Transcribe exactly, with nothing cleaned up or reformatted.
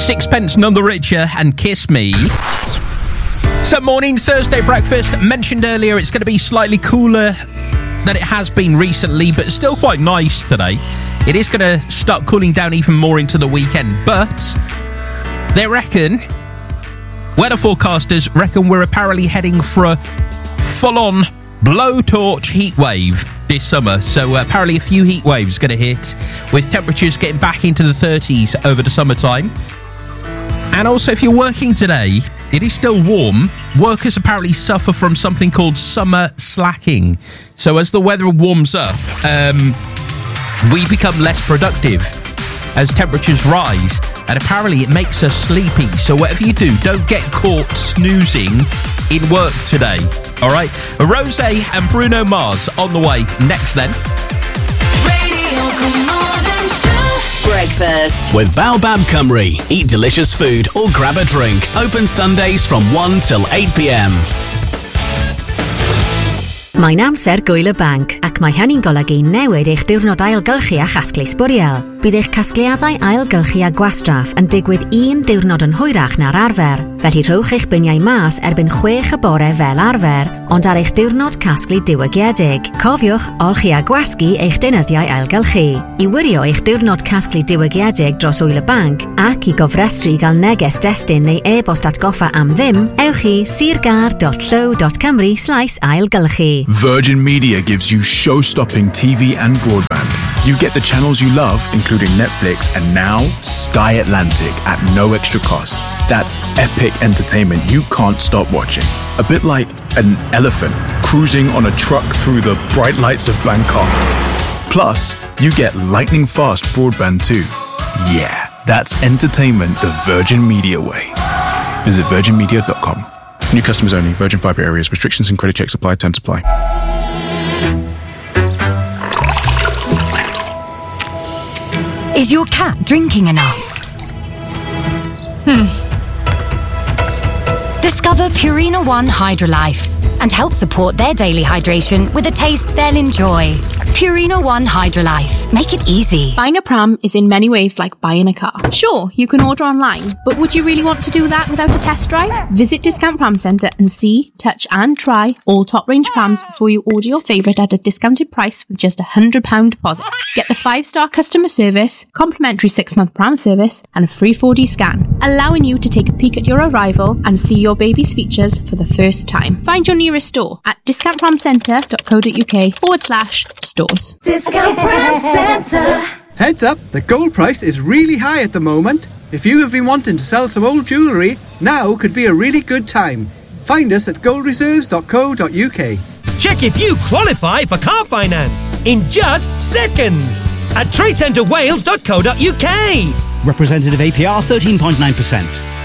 Sixpence None the Richer and Kiss Me. So morning, Thursday breakfast. Mentioned earlier it's going to be slightly cooler than it has been recently, but still quite nice today. It is going to start cooling down even more into the weekend, but they reckon, weather forecasters reckon we're apparently heading for a full-on blowtorch heat wave this summer. So uh, apparently a few heat waves going to hit, with temperatures getting back into the thirties over the summertime. And also, if you're working today, it is still warm. Workers apparently suffer from something called summer slacking. So as the weather warms up, um, we become less productive as temperatures rise. And apparently it makes us sleepy. So whatever you do, don't get caught snoozing in work today. All right? Rosé and Bruno Mars on the way. Next then. Radio Carmarthen Show. Breakfast with Baobab Cymru. Eat delicious food or grab a drink. Open Sundays from one till eight p.m. Mae'n amser gwyl y banc, ac mae hynny'n golygu newid eich diwrnod ailgylchu a chasglu sbwriel. Bydd eich casgliadau ailgylchu a gwastraff yn digwydd un diwrnod yn hwyrach na'r arfer, felly rhowch eich biniau mas erbyn chwech y bore fel arfer, ond ar eich diwrnod casglu diwygiedig. Cofiwch olchi a gwasgu eich deunyddiau ailgylchu. I wirio eich diwrnod casglu diwygiedig dros wyl y banc, ac i gofrestru gael neges destun neu e-bost atgoffa am ddim, ewch i sirgar dot llyw dot cymru slash ailgylchu. Virgin Media gives you show-stopping T V and broadband. You get the channels you love, including Netflix, and now Sky Atlantic at no extra cost. That's epic entertainment you can't stop watching. A bit like an elephant cruising on a truck through the bright lights of Bangkok. Plus, you get lightning-fast broadband too. Yeah, that's entertainment the Virgin Media way. Visit virgin media dot com. New customers only. Virgin Fibre areas. Restrictions and credit checks apply. Terms apply. Is your cat drinking enough? Hmm. Discover Purina One Hydrolife and help support their daily hydration with a taste they'll enjoy. Purina One Hydrolife. Make it easy. Buying a pram is in many ways like buying a car. Sure, you can order online, but would you really want to do that without a test drive? Visit Discount Pram Centre and see, touch and try all top range prams before you order your favourite at a discounted price with just a one hundred pounds deposit. Get the five star customer service, complimentary six month pram service and a free four D scan, allowing you to take a peek at your arrival and see your baby's features for the first time. Find your nearest store at discount pram centre dot co dot uk forward slash stores. Discount Pram Centre. Heads up, the gold price is really high at the moment. If you have been wanting to sell some old jewellery, now could be a really good time. Find us at gold reserves dot co dot uk. Check if you qualify for car finance in just seconds at trade centre wales dot co dot uk. Representative A P R thirteen point nine percent.